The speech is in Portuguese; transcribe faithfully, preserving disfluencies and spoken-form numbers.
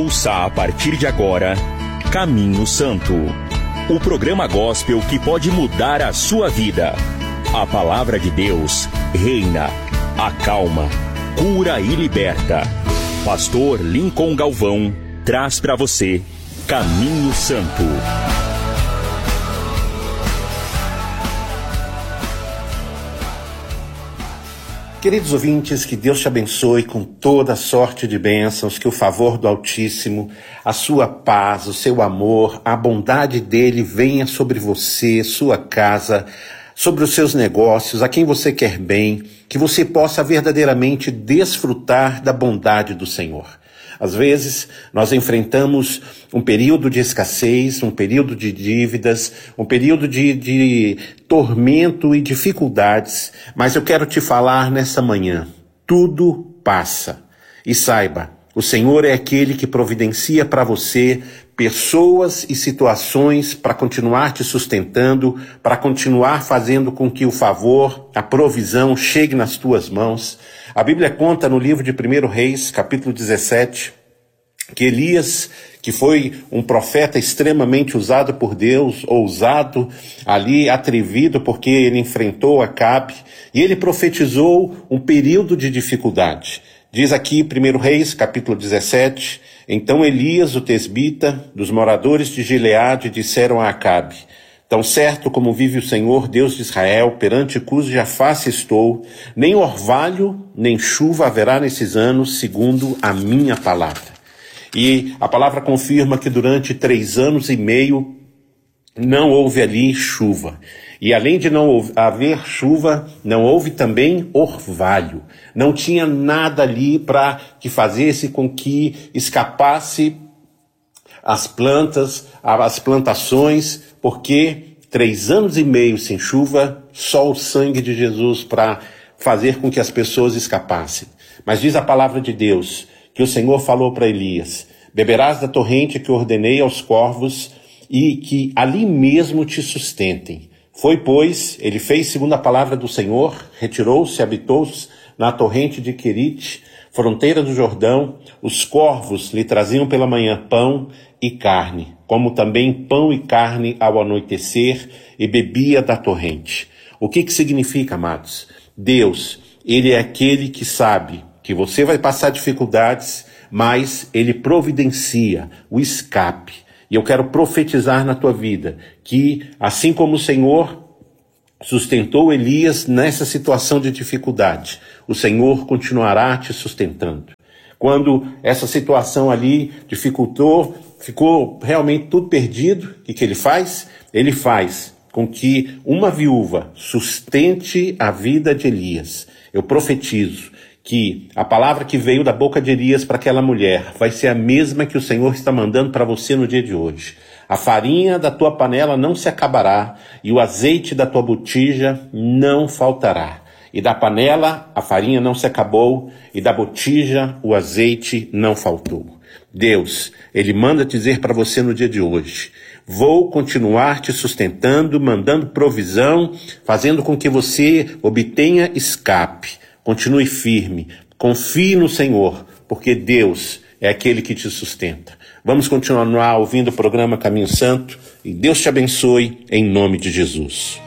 Ouça a partir de agora Caminho Santo, o programa gospel que pode mudar a sua vida. A palavra de Deus reina, acalma, cura e liberta. Pastor Lincoln Galvão traz para você Caminho Santo. Queridos ouvintes, que Deus te abençoe com toda sorte de bênçãos, que o favor do Altíssimo, a sua paz, o seu amor, a bondade dele venha sobre você, sua casa, sobre os seus negócios, a quem você quer bem, que você possa verdadeiramente desfrutar da bondade do Senhor. Às vezes, nós enfrentamos um período de escassez, um período de dívidas, um período de, de tormento e dificuldades, mas eu quero te falar nessa manhã, tudo passa. E saiba, o Senhor é aquele que providencia para você pessoas e situações para continuar te sustentando, para continuar fazendo com que o favor, a provisão chegue nas tuas mãos. A Bíblia conta no livro de primeiro Reis, capítulo dezessete, que Elias, que foi um profeta extremamente usado por Deus, ousado, ali atrevido, porque ele enfrentou Acabe, e ele profetizou um período de dificuldade. Diz aqui, primeiro Reis, capítulo dezessete, então Elias, o tesbita, dos moradores de Gileade, disseram a Acabe: tão certo como vive o Senhor, Deus de Israel, perante cuja face estou, nem orvalho, nem chuva haverá nesses anos, segundo a minha palavra. E a palavra confirma que durante três anos e meio não houve ali chuva. E além de não haver chuva, não houve também orvalho. Não tinha nada ali para que fazesse com que escapasse as plantas, as plantações, porque três anos e meio sem chuva, só o sangue de Jesus para fazer com que as pessoas escapassem. Mas diz a palavra de Deus que o Senhor falou para Elias: beberás da torrente que ordenei aos corvos e que ali mesmo te sustentem. Foi, pois, ele fez segundo a palavra do Senhor, retirou-se, habitou-se na torrente de Querite, fronteira do Jordão. Os corvos lhe traziam pela manhã pão e carne, como também pão e carne ao anoitecer, e bebia da torrente. O que que significa, amados? Deus, ele é aquele que sabe que você vai passar dificuldades, mas ele providencia o escape. E eu quero profetizar na tua vida que, assim como o Senhor sustentou Elias nessa situação de dificuldade, o Senhor continuará te sustentando. Quando essa situação ali dificultou, ficou realmente tudo perdido, o que que ele faz? Ele faz com que uma viúva sustente a vida de Elias. Eu profetizo que a palavra que veio da boca de Elias para aquela mulher vai ser a mesma que o Senhor está mandando para você no dia de hoje. A farinha da tua panela não se acabará e o azeite da tua botija não faltará. E da panela a farinha não se acabou e da botija o azeite não faltou. Deus, ele manda dizer para você no dia de hoje: vou continuar te sustentando, mandando provisão, fazendo com que você obtenha escape. Continue firme, confie no Senhor, porque Deus é aquele que te sustenta. Vamos continuar ouvindo o programa Caminho Santo e Deus te abençoe em nome de Jesus.